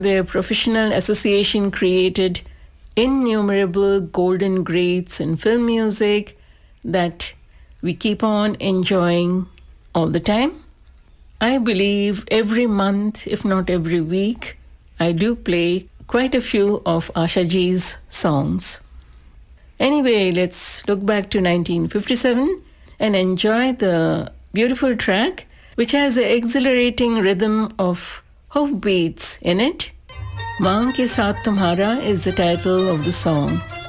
Their professional association created innumerable golden greats in film music that we keep on enjoying all the time. I believe every month, if not every week, I do play quite a few of Asha Ji's songs. Anyway, let's look back to 1957 and enjoy the beautiful track, which has the exhilarating rhythm of hoofbeats in it. Maan Ke Saath Tumhara is the title of the song.